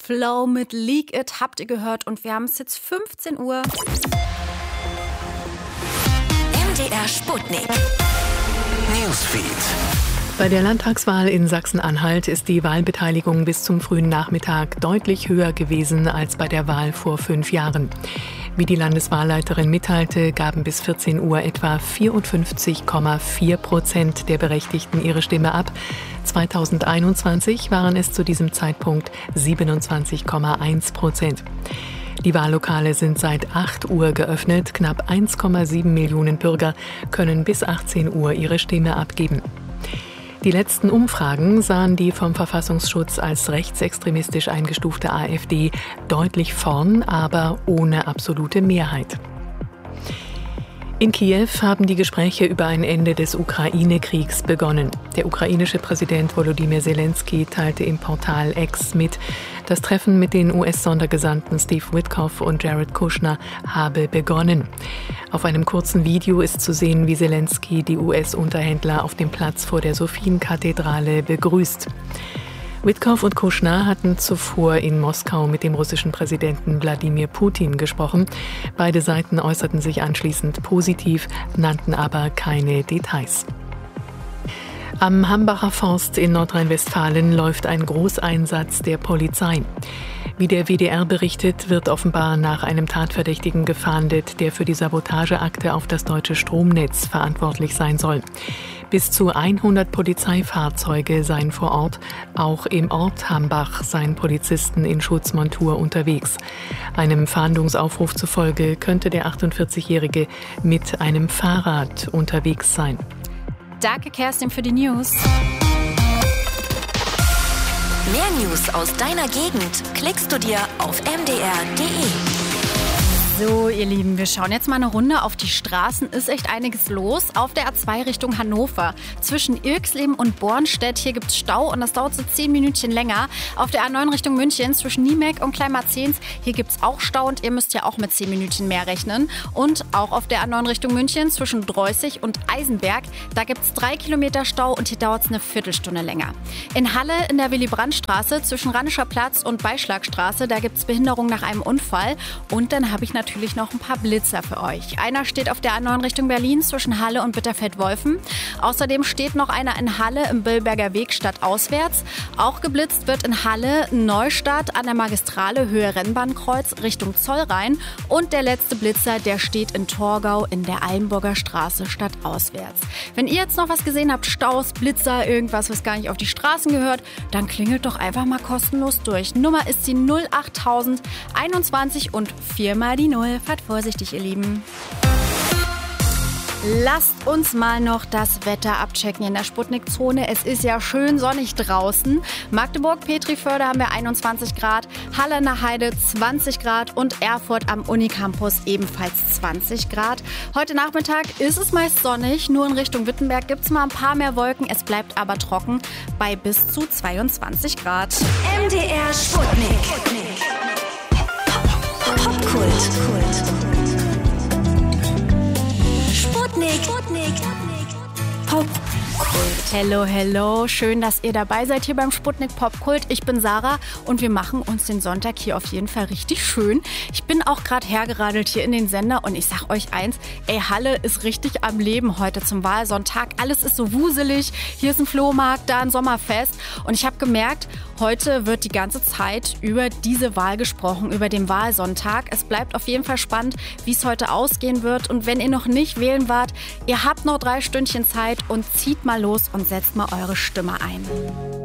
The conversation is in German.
Flow mit Leak It habt ihr gehört und wir haben es jetzt 15 Uhr. MDR Sputnik Newsfeed. Bei der Landtagswahl in Sachsen-Anhalt ist die Wahlbeteiligung bis zum frühen Nachmittag deutlich höher gewesen als bei der Wahl vor 5 Jahren. Wie die Landeswahlleiterin mitteilte, gaben bis 14 Uhr etwa 54,4% der Berechtigten ihre Stimme ab. 2021 waren es zu diesem Zeitpunkt 27,1%. Die Wahllokale sind seit 8 Uhr geöffnet. Knapp 1,7 Millionen Bürger können bis 18 Uhr ihre Stimme abgeben. Die letzten Umfragen sahen die vom Verfassungsschutz als rechtsextremistisch eingestufte AfD deutlich vorn, aber ohne absolute Mehrheit. In Kiew haben die Gespräche über ein Ende des Ukraine-Kriegs begonnen. Der ukrainische Präsident Volodymyr Zelensky teilte im Portal X mit, das Treffen mit den US-Sondergesandten Steve Witkoff und Jared Kushner habe begonnen. Auf einem kurzen Video ist zu sehen, wie Zelensky die US-Unterhändler auf dem Platz vor der Sophienkathedrale begrüßt. Witkoff und Kushner hatten zuvor in Moskau mit dem russischen Präsidenten Wladimir Putin gesprochen. Beide Seiten äußerten sich anschließend positiv, nannten aber keine Details. Am Hambacher Forst in Nordrhein-Westfalen läuft ein Großeinsatz der Polizei. Wie der WDR berichtet, wird offenbar nach einem Tatverdächtigen gefahndet, der für die Sabotageakte auf das deutsche Stromnetz verantwortlich sein soll. Bis zu 100 Polizeifahrzeuge seien vor Ort. Auch im Ort Hambach seien Polizisten in Schutzmontur unterwegs. Einem Fahndungsaufruf zufolge könnte der 48-Jährige mit einem Fahrrad unterwegs sein. Danke, Kerstin, für die News. Mehr News aus deiner Gegend klickst du dir auf mdr.de. So, ihr Lieben, wir schauen jetzt mal eine Runde auf die Straßen. Ist echt einiges los. Auf der A2 Richtung Hannover. Zwischen Irxleben und Bornstedt, hier gibt es Stau und das dauert so 10 Minütchen länger. Auf der A9 Richtung München zwischen Niemek und Kleinmarzens, hier gibt es auch Stau und ihr müsst ja auch mit 10 Minütchen mehr rechnen. Und auch auf der A9 Richtung München zwischen Dreußig und Eisenberg, da gibt es 3 Kilometer Stau und hier dauert es eine Viertelstunde länger. In Halle in der Willy-Brandt-Straße zwischen Rheinischer Platz und Beischlagstraße, da gibt es Behinderung nach einem Unfall. Und dann habe ich natürlich noch ein paar Blitzer für euch. Einer steht auf der A9 Richtung Berlin zwischen Halle und Bitterfeld-Wolfen. Außerdem steht noch einer in Halle im Billberger Weg stadtauswärts. Auch geblitzt wird in Halle Neustadt an der Magistrale Höhe Rennbahnkreuz Richtung Zollrhein. Und der letzte Blitzer, der steht in Torgau in der Allenburger Straße stadtauswärts. Wenn ihr jetzt noch was gesehen habt, Staus, Blitzer, irgendwas, was gar nicht auf die Straßen gehört, dann klingelt doch einfach mal kostenlos durch. Nummer ist die 08000 21 und 4 mal die 0. Fahrt vorsichtig, ihr Lieben. Lasst uns mal noch das Wetter abchecken in der Sputnik-Zone. Es ist ja schön sonnig draußen. Magdeburg, Petriförde haben wir 21 Grad, Halle in der Heide 20 Grad und Erfurt am Unicampus ebenfalls 20 Grad. Heute Nachmittag ist es meist sonnig, nur in Richtung Wittenberg gibt es mal ein paar mehr Wolken. Es bleibt aber trocken bei bis zu 22 Grad. MDR Sputnik. Popkult. Sputnik. Popkult. Hello. Schön, dass ihr dabei seid hier beim Sputnik Popkult. Ich bin Sarah und wir machen uns den Sonntag hier auf jeden Fall richtig schön. Ich bin auch gerade hergeradelt hier in den Sender und ich sag euch eins, Halle ist richtig am Leben heute zum Wahlsonntag. Alles ist so wuselig. Hier ist ein Flohmarkt, da ein Sommerfest. Und ich habe gemerkt, heute wird die ganze Zeit über diese Wahl gesprochen, über den Wahlsonntag. Es bleibt auf jeden Fall spannend, wie es heute ausgehen wird. Und wenn ihr noch nicht wählen wart, ihr habt noch 3 Stündchen Zeit und zieht mal los und setzt mal eure Stimme ein.